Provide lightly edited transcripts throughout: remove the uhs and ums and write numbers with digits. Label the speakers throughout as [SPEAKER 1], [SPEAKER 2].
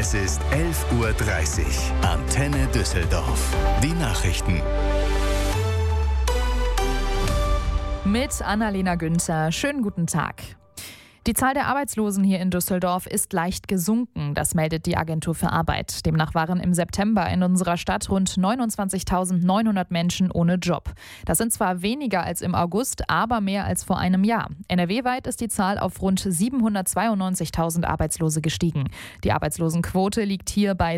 [SPEAKER 1] Es ist 11:30 Uhr. Antenne Düsseldorf. Die Nachrichten.
[SPEAKER 2] Mit Annalena Günther. Schönen guten Tag. Die Zahl der Arbeitslosen hier in Düsseldorf ist leicht gesunken, das meldet die Agentur für Arbeit. Demnach waren im September in unserer Stadt rund 29.900 Menschen ohne Job. Das sind zwar weniger als im August, aber mehr als vor einem Jahr. NRW-weit ist die Zahl auf rund 792.000 Arbeitslose gestiegen. Die Arbeitslosenquote liegt hier bei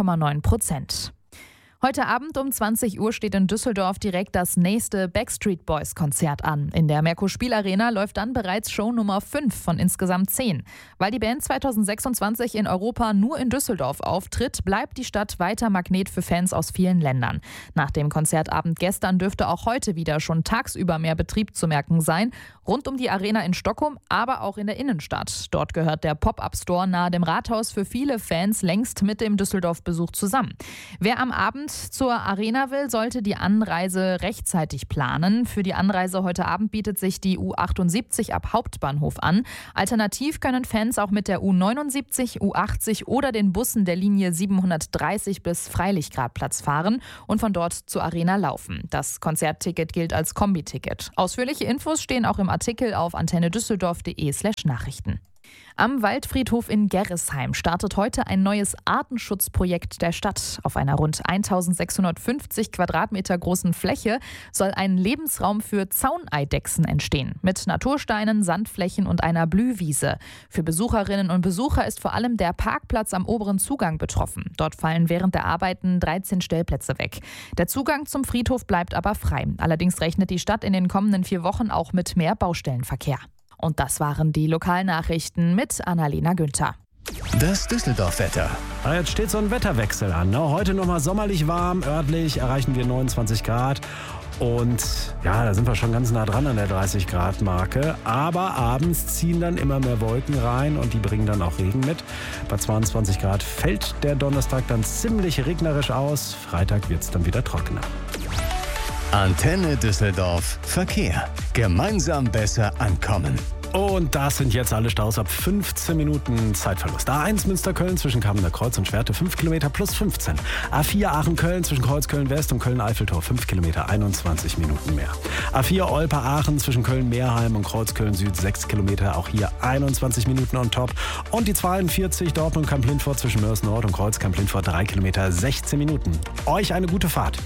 [SPEAKER 2] 7,9%. Heute Abend um 20 Uhr steht in Düsseldorf direkt das nächste Backstreet Boys Konzert an. In der Merkur-Spielarena läuft dann bereits Show Nummer 5 von insgesamt 10. Weil die Band 2026 in Europa nur in Düsseldorf auftritt, bleibt die Stadt weiter Magnet für Fans aus vielen Ländern. Nach dem Konzertabend gestern dürfte auch heute wieder schon tagsüber mehr Betrieb zu merken sein. Rund um die Arena in Stockholm, aber auch in der Innenstadt. Dort gehört der Pop-Up-Store nahe dem Rathaus für viele Fans längst mit dem Düsseldorf-Besuch zusammen. Wer am Abend zur Arena will, sollte die Anreise rechtzeitig planen. Für die Anreise heute Abend bietet sich die U78 ab Hauptbahnhof an. Alternativ können Fans auch mit der U79, U80 oder den Bussen der Linie 730 bis Freilichtgradplatz fahren und von dort zur Arena laufen. Das Konzertticket gilt als Kombiticket. Ausführliche Infos stehen auch im Artikel auf antennedüsseldorf.de/Nachrichten. Am Waldfriedhof in Gerresheim startet heute ein neues Artenschutzprojekt der Stadt. Auf einer rund 1650 Quadratmeter großen Fläche soll ein Lebensraum für Zauneidechsen entstehen. Mit Natursteinen, Sandflächen und einer Blühwiese. Für Besucherinnen und Besucher ist vor allem der Parkplatz am oberen Zugang betroffen. Dort fallen während der Arbeiten 13 Stellplätze weg. Der Zugang zum Friedhof bleibt aber frei. Allerdings rechnet die Stadt in den kommenden 4 Wochen auch mit mehr Baustellenverkehr. Und das waren die Lokalnachrichten mit Annalena Günther.
[SPEAKER 1] Das Düsseldorf-Wetter.
[SPEAKER 3] Jetzt steht so ein Wetterwechsel an. Ne? Heute nochmal sommerlich warm, örtlich erreichen wir 29 Grad. Und ja, da sind wir schon ganz nah dran an der 30-Grad-Marke. Aber abends ziehen dann immer mehr Wolken rein und die bringen dann auch Regen mit. Bei 22 Grad fällt der Donnerstag dann ziemlich regnerisch aus. Freitag wird es dann wieder trockener.
[SPEAKER 1] Antenne Düsseldorf Verkehr. Gemeinsam besser ankommen.
[SPEAKER 3] Und das sind jetzt alle Staus ab 15 Minuten Zeitverlust. A1 Münster-Köln zwischen Kamener Kreuz und Schwerte 5 Kilometer plus 15. A4 Aachen-Köln zwischen Kreuzköln-West und Köln-Eiffeltor 5 Kilometer 21 Minuten mehr. A4 Olpe-Aachen zwischen Köln-Meerheim und Kreuzköln-Süd 6 Kilometer, auch hier 21 Minuten on top. Und die 42 Dortmund-Kamp-Lindfort zwischen Mörs-Nord und Kreuz-Kamp-Lindfort 3 Kilometer 16 Minuten. Euch eine gute Fahrt.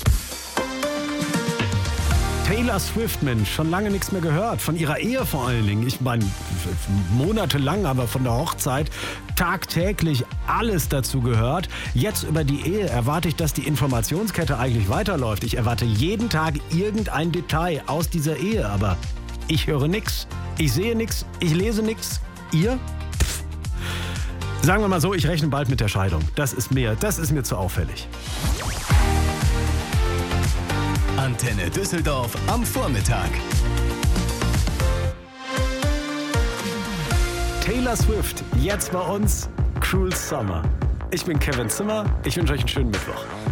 [SPEAKER 3] Taylor Swift, Mensch, schon lange nichts mehr gehört. Von ihrer Ehe vor allen Dingen. Ich meine, monatelang, aber von der Hochzeit tagtäglich alles dazu gehört. Jetzt über die Ehe erwarte ich, dass die Informationskette eigentlich weiterläuft. Ich erwarte jeden Tag irgendein Detail aus dieser Ehe. Aber ich höre nichts, ich sehe nichts, ich lese nichts. Ihr? Pff. Sagen wir mal so, ich rechne bald mit der Scheidung. Das ist mir zu auffällig.
[SPEAKER 1] Antenne Düsseldorf am Vormittag.
[SPEAKER 3] Taylor Swift, jetzt bei uns Cruel Summer. Ich bin Kevin Zimmer, ich wünsche euch einen schönen Mittwoch.